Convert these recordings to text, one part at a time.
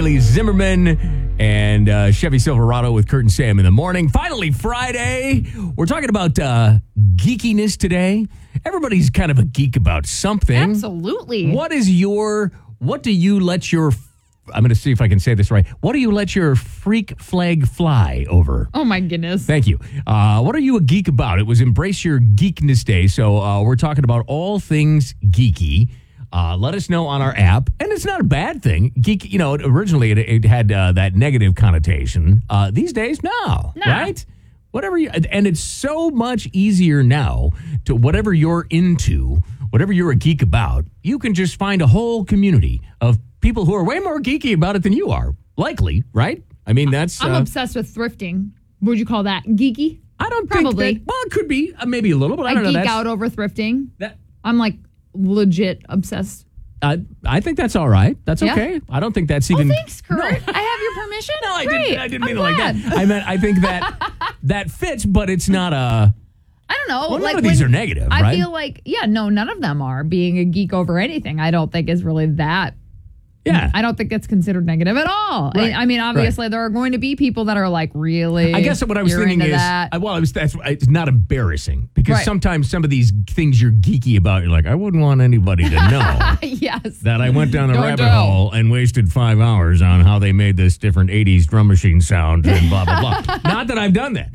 Bailey Zimmerman and Chevy Silverado with Kurt and Sam in the morning. Finally, Friday. We're talking about geekiness today. Everybody's kind of a geek about something. Absolutely. What do you let your, I'm going to see if I can say this right. What do you let your freak flag fly over? Oh, my goodness. Thank you. What are you a geek about? It was Embrace Your Geekness Day, so we're talking about all things geeky. Let us know on our app, and it's not a bad thing. Geek, originally it had that negative connotation. These days, no, right? Whatever and it's so much easier now to whatever you're into, whatever you're a geek about, you can just find a whole community of people who are way more geeky about it than you are. Likely, right? I mean, that's... I'm obsessed with thrifting. Would you call that geeky? I don't Probably. think that... Well, it could be. Maybe a little, but I don't know. I geek out over thrifting. I'm like legit obsessed. I think that's all right. That's okay. I don't think that's even... Oh, thanks, Kurt. No. I have your permission? No, I Great. didn't mean it like that. I think that fits, but it's not a... I don't know. Well, none of these are negative, right? I feel like, none of them are. Being a geek over anything, I don't think is really that. Yeah. I don't think it's considered negative at all. Right. I mean, obviously, there are going to be people that are like, really? I guess what I was thinking is, it's not embarrassing because sometimes some of these things you're geeky about, you're like, I wouldn't want anybody to know yes. that I went down the rabbit hole and wasted 5 hours on how they made this different 80s drum machine sound and blah, blah, blah. Not that I've done that.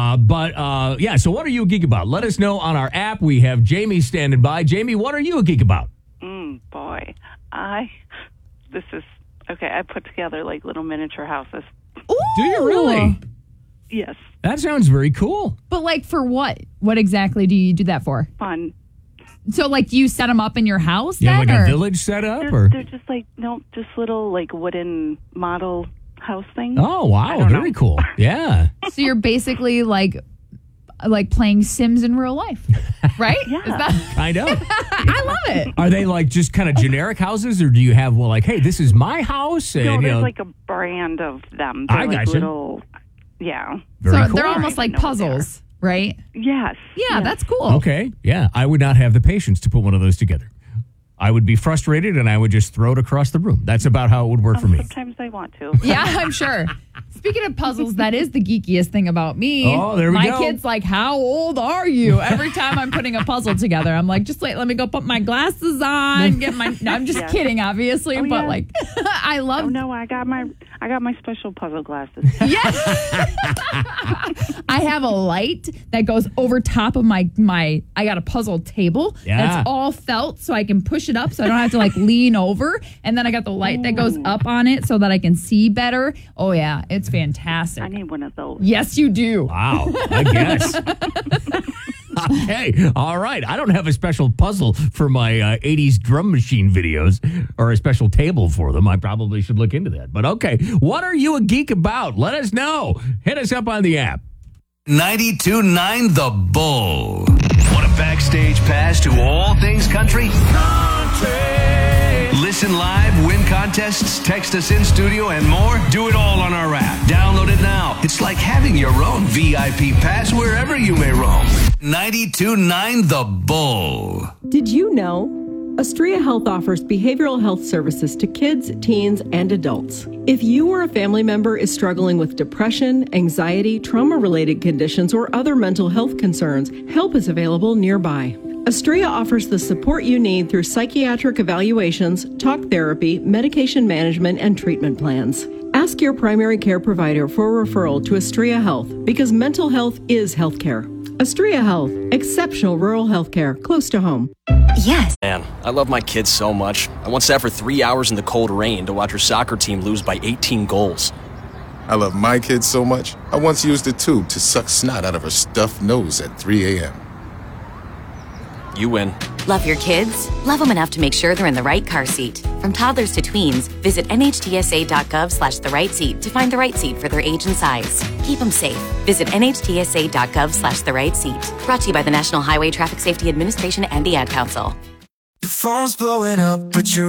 So what are you a geek about? Let us know on our app. We have Jamie standing by. Jamie, what are you a geek about? Boy, this is, okay, I put together like little miniature houses. Ooh. Do you really? Yes. That sounds very cool. But like for what? What exactly do you do that for? Fun. So like do you set them up in your house then? Like a village set up? They're just like, just little like wooden model house things. Oh, wow. Very cool. Yeah. So you're basically like playing Sims in real life, right? Yeah. I know. I love it. Are they like just kind of generic houses, or do you have hey, this is my house? And, no, there's like a brand of them. They're like little, yeah. Very cool. They're almost like puzzles, right? Yes. Yeah, that's cool. Okay, yeah. I would not have the patience to put one of those together. I would be frustrated, and I would just throw it across the room. That's about how it would work for me. Sometimes I want to. Yeah, I'm sure. Speaking of puzzles, that is the geekiest thing about me. Oh, there we go. My kid's like, how old are you? Every time I'm putting a puzzle together, I'm like, just wait, let me go put my glasses on. No, I'm just kidding, obviously, but like, I love. Oh no, I got my special puzzle glasses. Yes. I have a light that goes over top of my. I got a puzzle table that's all felt, so I can push it up, so I don't have to like lean over. And then I got the light that goes up on it, so that I can see better. Oh yeah, it's fantastic. I need one of those. Yes, you do. Wow, I guess. Okay, all right. I don't have a special puzzle for my 80s drum machine videos or a special table for them. I probably should look into that. But okay, what are you a geek about? Let us know. Hit us up on the app. 92.9 The Bull. Want a backstage pass to all things country? Listen live, win contests, text us in studio, and more? Do it all on our app. Download it now. It's like having your own VIP pass wherever you may roam. 92.9 The Bull. Did you know? Astria Health offers behavioral health services to kids, teens, and adults. If you or a family member is struggling with depression, anxiety, trauma-related conditions, or other mental health concerns, help is available nearby. Astria offers the support you need through psychiatric evaluations, talk therapy, medication management, and treatment plans. Ask your primary care provider for a referral to Astria Health because mental health is healthcare. Astria Health, exceptional rural healthcare close to home. Yes. Man, I love my kids so much. I once sat for 3 hours in the cold rain to watch her soccer team lose by 18 goals. I love my kids so much, I once used a tube to suck snot out of her stuffed nose at 3 a.m. You win. Love your kids? Love them enough to make sure they're in the right car seat. From toddlers to tweens, visit nhtsa.gov/the-right-seat to find the right seat for their age and size. Keep them safe. Visit nhtsa.gov/the-right-seat. Brought to you by the National Highway Traffic Safety Administration and the Ad Council. Your phone's blowing up, but you're